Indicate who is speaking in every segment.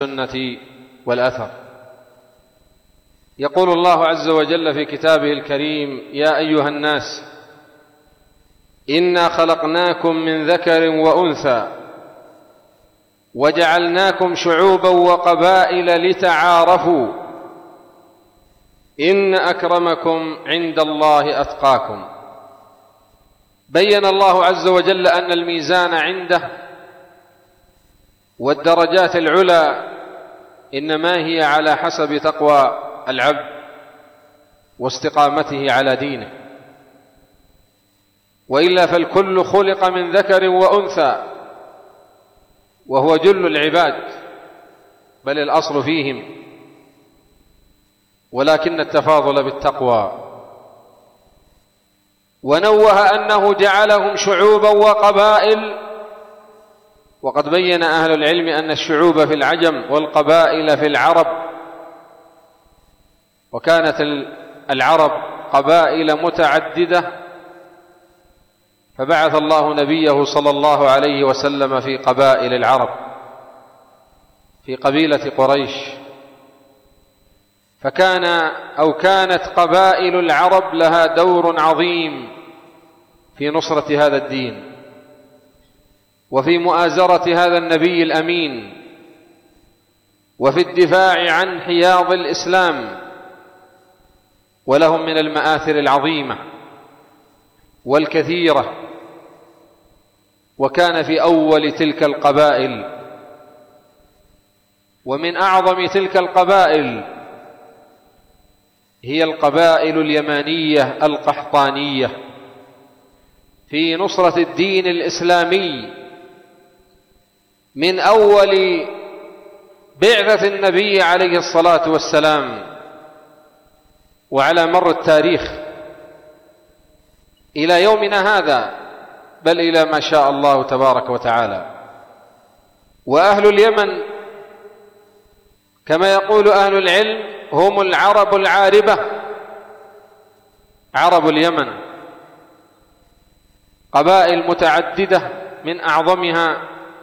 Speaker 1: السنة والأثر. يقول الله عز وجل في كتابه الكريم: يا أيها الناس إنا خلقناكم من ذكر وأنثى وجعلناكم شعوبا وقبائل لتعارفوا إن أكرمكم عند الله أتقاكم. بين الله عز وجل أن الميزان عنده والدرجات العلى إنما هي على حسب تقوى العبد واستقامته على دينه، وإلا فالكل خلق من ذكر وأنثى وهو جل العباد، بل الأصل فيهم، ولكن التفاضل بالتقوى. ونوه أنه جعلهم شعوبا وقبائل، وقد بين أهل العلم أن الشعوب في العجم والقبائل في العرب، وكانت العرب قبائل متعددة، فبعث الله نبيه صلى الله عليه وسلم في قبائل العرب، في قبيلة قريش، كانت قبائل العرب لها دور عظيم في نصرة هذا الدين وفي مؤازرة هذا النبي الأمين وفي الدفاع عن حياض الإسلام، ولهم من المآثر العظيمة والكثيرة. وكان في أول تلك القبائل ومن أعظم تلك القبائل هي القبائل اليمانية القحطانية في نصرة الدين الإسلامي من أول بعثة النبي عليه الصلاة والسلام وعلى مر التاريخ إلى يومنا هذا، بل إلى ما شاء الله تبارك وتعالى. وأهل اليمن كما يقول أهل العلم هم العرب العاربة، عرب اليمن، قبائل متعددة، من أعظمها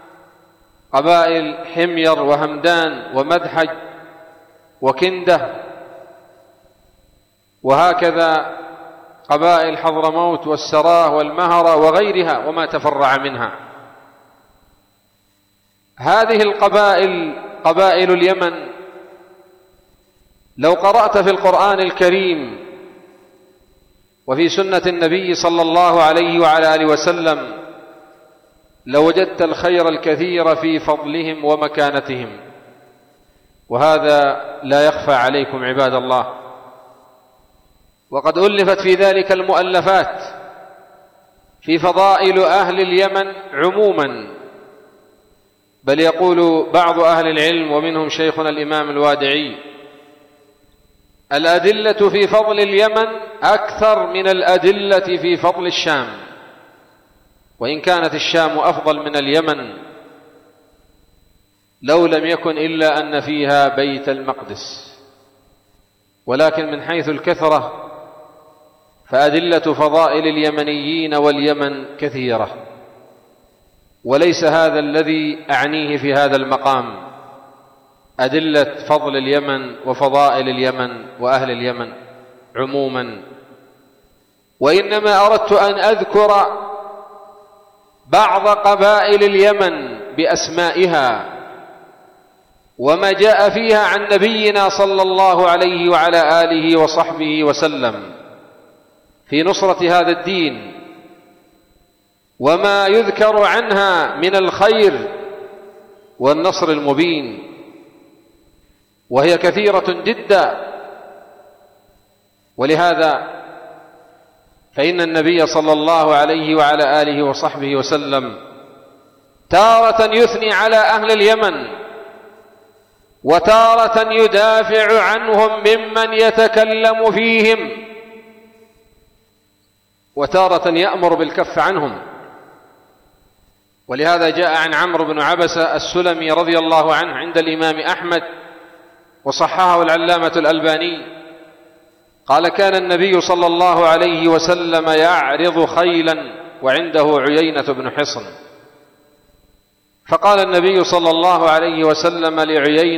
Speaker 1: قبائل حمير وهمدان ومدحج وكندة، وهكذا قبائل حضرموت والسراه والمهرة وغيرها وما تفرع منها. هذه القبائل قبائل اليمن لو قرأت في القرآن الكريم وفي سنة النبي صلى الله عليه وعلى آله وسلم لوجدت الخير الكثير في فضلهم ومكانتهم، وهذا لا يخفى عليكم عباد الله. وقد ألفت في ذلك المؤلفات في فضائل أهل اليمن عموما، بل يقول بعض أهل العلم ومنهم شيخنا الإمام الوادعي: الأدلة في فضل اليمن أكثر من الأدلة في فضل الشام، وإن كانت الشام أفضل من اليمن لو لم يكن إلا أن فيها بيت المقدس، ولكن من حيث الكثرة فأدلة فضائل اليمنيين واليمن كثيرة، وليس هذا الذي أعنيه في هذا المقام، أدلة فضل اليمن وفضائل اليمن وأهل اليمن عموما، وإنما أردت أن أذكر بعض قبائل اليمن بأسمائها وما جاء فيها عن نبينا صلى الله عليه وعلى آله وصحبه وسلم في نصرة هذا الدين، وما يذكر عنها من الخير والنصر المبين، وهي كثيرة جدا. ولهذا فإن النبي صلى الله عليه وعلى آله وصحبه وسلم تارة يثني على أهل اليمن وتارة يدافع عنهم ممن يتكلم فيهم، وتارة يأمر بالكف عنهم. ولهذا جاء عن عمرو بن عبسة السلمي رضي الله عنه عند الإمام أحمد وصححه العلامة الألباني قال: كان النبي صلى الله عليه وسلم يعرض خيلا وعنده عيينة بن حصن، فقال النبي صلى الله عليه وسلم لعيينة